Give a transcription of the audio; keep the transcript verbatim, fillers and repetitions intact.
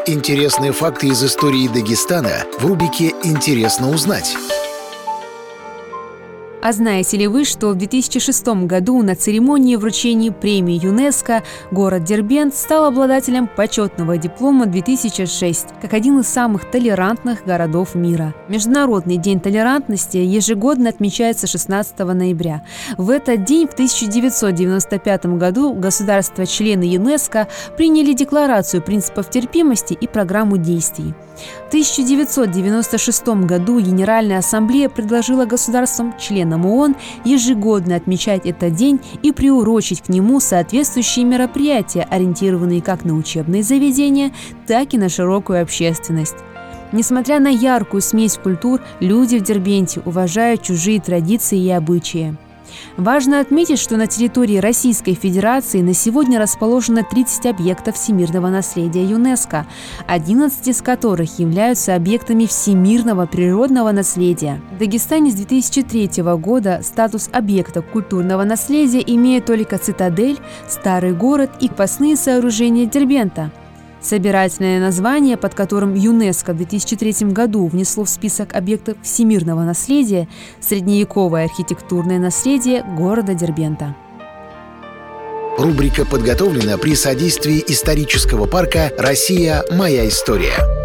Интересные факты из истории Дагестана в рубрике «Интересно узнать». А знаете ли вы, что в две тысячи шестом году на церемонии вручения премии ЮНЕСКО город Дербент стал обладателем почетного диплома две тысячи шесть как один из самых толерантных городов мира? Международный день толерантности ежегодно отмечается шестнадцатого ноября. В этот день в тысяча девятьсот девяносто пятом году государства-члены ЮНЕСКО приняли Декларацию принципов терпимости и программу действий. В тысяча девятьсот девяносто шестом году Генеральная ассамблея предложила государствам-членам ООН ежегодно отмечать этот день и приурочить к нему соответствующие мероприятия, ориентированные как на учебные заведения, так и на широкую общественность. Несмотря на яркую смесь культур, люди в Дербенте уважают чужие традиции и обычаи. Важно отметить, что на территории Российской Федерации на сегодня расположено тридцать объектов всемирного наследия ЮНЕСКО, одиннадцать из которых являются объектами всемирного природного наследия. В Дагестане с две тысячи третьего года статус объекта культурного наследия имеет только цитадель, старый город и крепостные сооружения Дербента. Собирательное название, под которым ЮНЕСКО в две тысячи третьем году внесло в список объектов всемирного наследия средневековое архитектурное наследие города Дербента. Рубрика подготовлена при содействии исторического парка «Россия. Моя история».